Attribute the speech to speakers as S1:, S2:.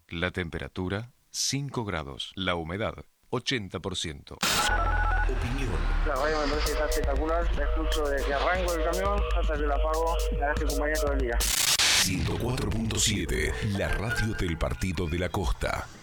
S1: La temperatura 5 grados. La humedad 80%.
S2: Opinión.
S3: La radio me parece que está espectacular. La escucho desde que arranco el camión hasta que la apago. La dejo acompañar todo el día.
S2: 104.7, la radio del Partido de la Costa.